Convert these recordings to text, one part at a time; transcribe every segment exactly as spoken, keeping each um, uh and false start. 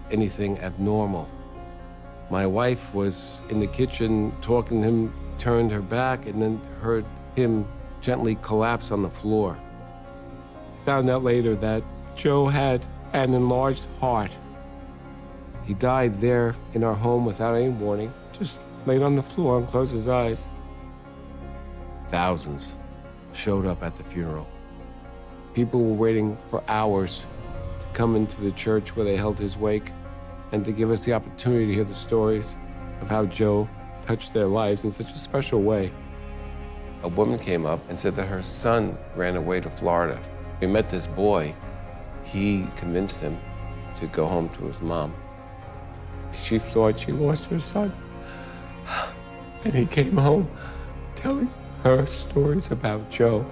anything abnormal. My wife was in the kitchen talking to him, turned her back, and then heard him gently collapse on the floor. Found out later that Joe had an enlarged heart. He died there in our home without any warning, just laid on the floor and closed his eyes. Thousands showed up at the funeral. People were waiting for hours to come into the church where they held his wake and to give us the opportunity to hear the stories of how Joe touched their lives in such a special way. A woman came up and said that her son ran away to Florida. We met this boy. He convinced him to go home to his mom. She thought she lost her son. And he came home telling her stories about Joe.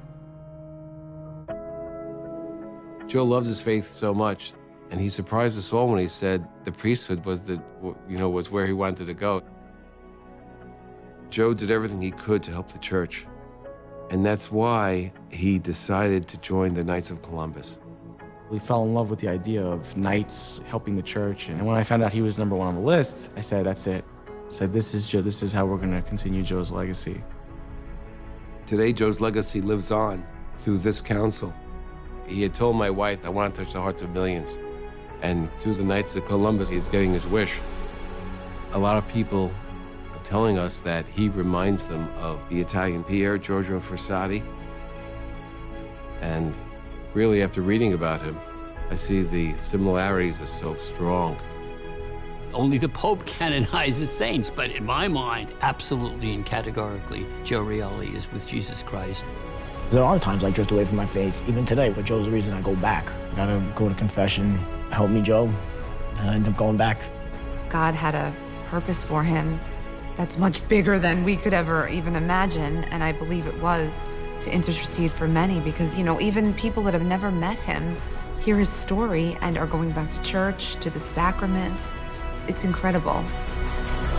Joe loves his faith so much, and he surprised us all when he said the priesthood was the, you know, was where he wanted to go. Joe did everything he could to help the church, and that's why he decided to join the Knights of Columbus. We fell in love with the idea of Knights helping the church, and when I found out he was number one on the list, I said, that's it. I said, this is Joe, this is how we're gonna continue Joe's legacy. Today, Joe's legacy lives on through this council. He had told my wife, I want to touch the hearts of millions. And through the Knights of Columbus, he's getting his wish. A lot of people are telling us that he reminds them of the Italian Pier Giorgio Frassati. And really, after reading about him, I see the similarities are so strong. Only the Pope canonizes saints, but in my mind, absolutely and categorically, Joe Reale is with Jesus Christ. There are times I drift away from my faith, even today, but Joe's the reason I go back. I gotta go to confession, help me, Joe, and I end up going back. God had a purpose for him that's much bigger than we could ever even imagine, and I believe it was to intercede for many, because, you know, even people that have never met him hear his story and are going back to church, to the sacraments. It's incredible.